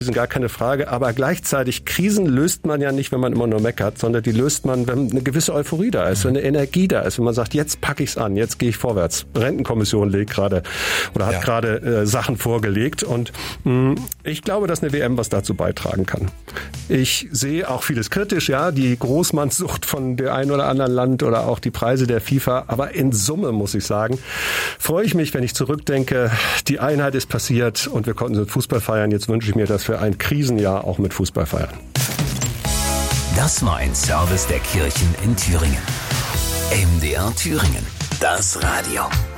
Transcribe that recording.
gar keine Frage, aber gleichzeitig Krisen löst man ja nicht, wenn man immer nur meckert, sondern die löst man, wenn eine gewisse Euphorie da ist, wenn eine Energie da ist, wenn man sagt, jetzt packe ich's an, jetzt gehe ich vorwärts. Rentenkommission legt gerade oder hat gerade Sachen vorgelegt und ich glaube, dass eine WM was dazu beitragen kann. Ich sehe auch vieles kritisch, ja, die Großmannssucht von dem einen oder anderen Land oder auch die Preise der FIFA, aber in Summe muss ich sagen, freue ich mich, wenn ich zurückdenke, die Einheit ist passiert und wir konnten so Fußball feiern. Jetzt wünsche ich mir, dass wir ein Krisenjahr auch mit Fußball feiern. Das war ein Service der Kirchen in Thüringen. MDR Thüringen, das Radio.